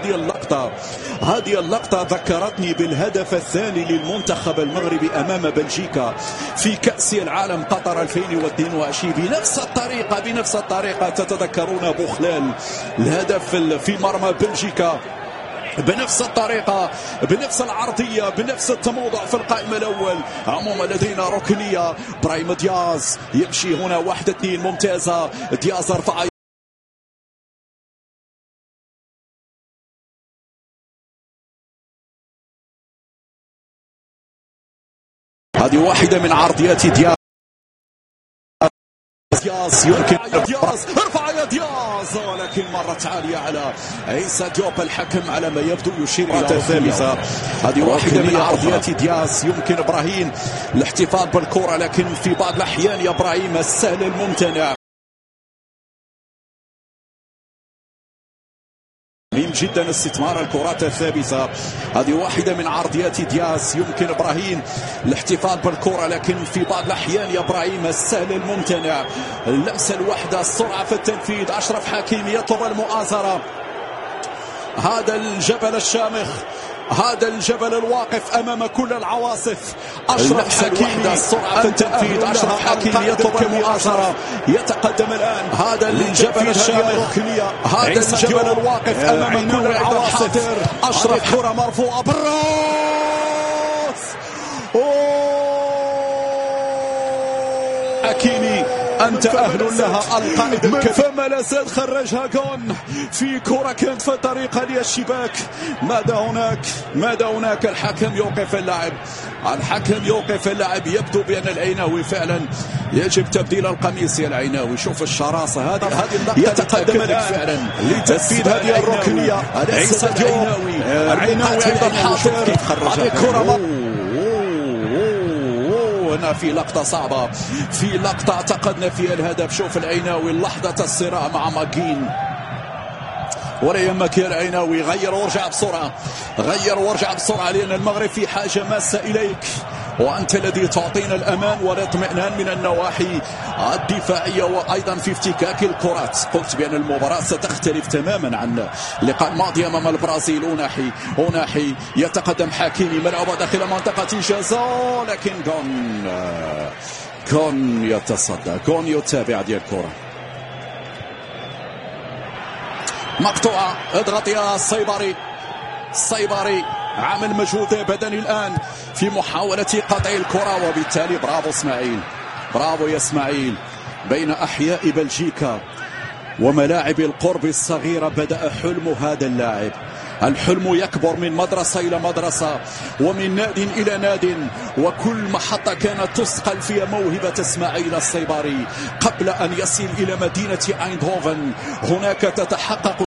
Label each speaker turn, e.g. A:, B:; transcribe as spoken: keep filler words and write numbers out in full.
A: هذه اللقطة هذه اللقطة ذكرتني بالهدف الثاني للمنتخب المغربي أمام بلجيكا في كأس العالم قطر ألفين واثنين وعشرين بنفس الطريقة بنفس الطريقة تتذكرون بوخلال الهدف في مرمى بلجيكا بنفس الطريقة بنفس العرضية بنفس التموضع في القائمة الأول. عموما لدينا ركنية برايم دياز يمشي هنا واحدة اثنين ممتازة. دياز رفع هذه واحدة من عرضيات دياز. دياز يمكن دياز ارفع يا دياز ولكن مرت عالية على عيسى ديوب. الحكم على ما يبدو يشير إلى الثالثة. هذه واحدة من عرضيات دياز. يمكن إبراهيم الاحتفاظ بالكرة لكن في بعض الأحيان يا إبراهيم السهل الممتنع. مهم جدا استثمار الكرات الثابتة. هذه واحدة من عرضيات دياز. يمكن إبراهيم الاحتفاظ بالكرة لكن في بعض الأحيان يا إبراهيم السهل الممتنع. اللمسة الوحدة السرعة في التنفيذ. أشرف حكيمي يطلب المؤازرة. هذا الجبل الشامخ هذا الجبل الواقف أمام كل العواصف. أشرف حكيمي السرعة في التنفيذ. أشرف حكيمي يطلب المؤازرة. يتقدم الآن. هذا الجبل الشامخ هذا الجبل الواقف أمام كل العواصف. أشرف كرة مرفوعة بالراس. حكيمي أنت أهل لها. القائد من ثم لا زال خرجها جون في كرة كانت في طريقة للشباك. ماذا هناك ماذا هناك الحكم يوقف اللاعب. الحكم يوقف اللاعب. يبدو بأن العيناوي فعلا يجب تبديل القميص يا العيناوي. شوف الشراسة هذه هذه اللقطة. يتقدم الآن فعلا لتنفيذ هذه الركنية. عيسى العيناوي العيناوي أيضا حاضر. هذه كرة هنا في لقطة صعبة في لقطة اعتقدنا فيها الهدف. شوف العيناوي لحظة الصراع مع ماكين ولا يهمك يا العيناوي. غير وارجع بسرعة غير وارجع بسرعة لأن المغرب في حاجة ماسة إليك وأنت الذي تعطينا الأمان والاطمئنان من النواحي الدفاعية وأيضا في افتكاك الكرات. قلت بأن المباراة ستختلف تماما عن اللقاء الماضي أمام البرازيل. أناحي أناحي يتقدم حكيمي ملعوبة داخل منطقة الجزاء لكن كون كون يتصدى كون يتابع هذه الكرة مقطوعة. اضغط يا الصيبري. الصيبري عمل مجهود بدني الآن في محاولة قطع الكرة وبالتالي برافو اسماعيل برافو يا اسماعيل. بين أحياء بلجيكا وملاعب القرب الصغيرة بدأ حلم هذا اللاعب. الحلم يكبر من مدرسة إلى مدرسة ومن ناد إلى ناد وكل محطة كانت تثقل فيها موهبة اسماعيل الصيبري قبل أن يصل إلى مدينة أيندهوفن. هناك تتحقق